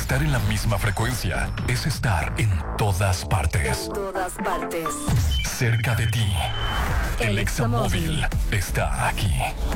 Estar en la misma frecuencia es estar en todas partes. En todas partes. Cerca de ti. El Examóvil está aquí.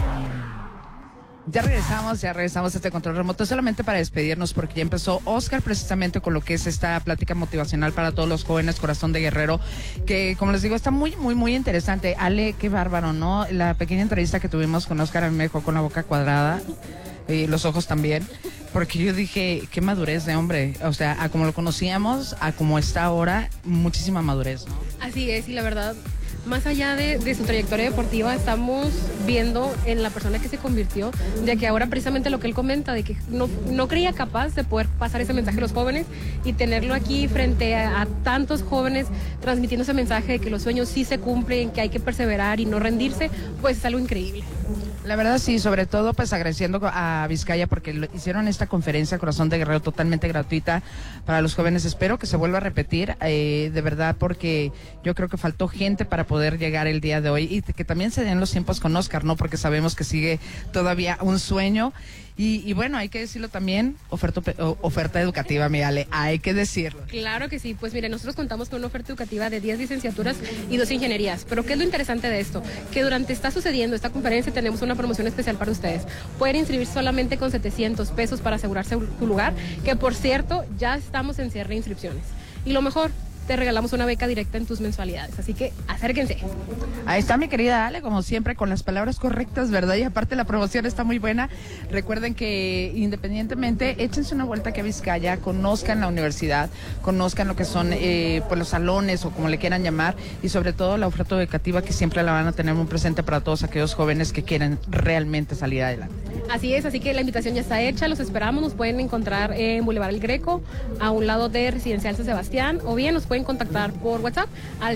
Ya regresamos a este control remoto solamente para despedirnos porque ya empezó Oscar precisamente con lo que es esta plática motivacional para todos los jóvenes, Corazón de Guerrero, que como les digo está muy interesante. Ale, qué bárbaro, ¿no? La pequeña entrevista que tuvimos con Oscar a mí me dejó con la boca cuadrada y los ojos también, porque yo dije, qué madurez de hombre, o sea, a como lo conocíamos, a como está ahora, muchísima madurez, ¿no? Así es, y la verdad, más allá de su trayectoria deportiva, estamos viendo en la persona que se convirtió, de que ahora precisamente lo que él comenta, de que no creía capaz de poder pasar ese mensaje a los jóvenes y tenerlo aquí frente a tantos jóvenes transmitiendo ese mensaje de que los sueños sí se cumplen, que hay que perseverar y no rendirse, pues es algo increíble. La verdad sí, sobre todo pues agradeciendo a Vizcaya porque hicieron esta conferencia Corazón de Guerrero totalmente gratuita para los jóvenes. Espero que se vuelva a repetir, de verdad, porque yo creo que faltó gente para poder llegar el día de hoy y que también se den los tiempos con Oscar, ¿no? Porque sabemos que sigue todavía un sueño. Y bueno, hay que decirlo también, oferta educativa, mi Ale, hay que decirlo. Claro que sí, pues mire, nosotros contamos con una oferta educativa de 10 licenciaturas y 2 ingenierías, pero ¿qué es lo interesante de esto? Que durante está sucediendo esta conferencia tenemos una promoción especial para ustedes. Pueden inscribirse solamente con 700 pesos para asegurarse su lugar, que por cierto, ya estamos en cierre de inscripciones. Y lo mejor, te regalamos una beca directa en tus mensualidades, así que acérquense. Ahí está mi querida Ale, como siempre, con las palabras correctas, ¿verdad? Y aparte la promoción está muy buena. Recuerden que independientemente, échense una vuelta aquí a Vizcaya, conozcan la universidad, conozcan lo que son pues los salones o como le quieran llamar, y sobre todo la oferta educativa que siempre la van a tener muy presente para todos aquellos jóvenes que quieren realmente salir adelante. Así es, así que la invitación ya está hecha, los esperamos, nos pueden encontrar en Boulevard El Greco, a un lado de Residencial San Sebastián, o bien nos pueden contactar por WhatsApp al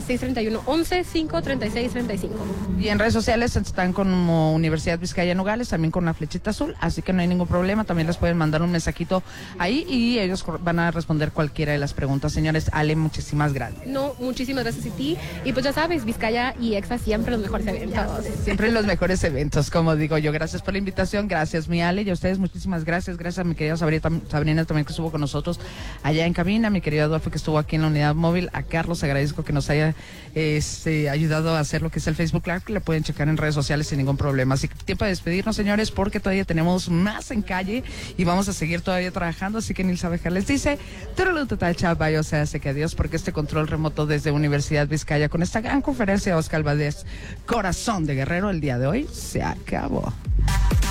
631-11-536-35. Y en redes sociales están como Universidad Vizcaya Nogales, también con la flechita azul, así que no hay ningún problema, también les pueden mandar un mensajito ahí y ellos van a responder cualquiera de las preguntas. Señores, Ale, muchísimas gracias. No, muchísimas gracias a ti, y pues ya sabes, Vizcaya y Exa siempre los mejores eventos. Siempre los mejores eventos, como digo yo. Gracias por la invitación, gracias mi Ale, y a ustedes muchísimas gracias. Gracias a mi querida Sabrina también que estuvo con nosotros allá en cabina, mi querido Adolfo que estuvo aquí en la unidad móvil, a Carlos agradezco que nos haya ayudado a hacer lo que es el Facebook Live, que le pueden checar en redes sociales sin ningún problema. Así que tiempo de despedirnos, señores, porque todavía tenemos más en calle y vamos a seguir todavía trabajando, así que Nilsa Bejar les dice, o sea, sé que adiós, porque este control remoto desde Universidad Vizcaya con esta gran conferencia de Oscar Valdés, Corazón de Guerrero, el día de hoy se acabó.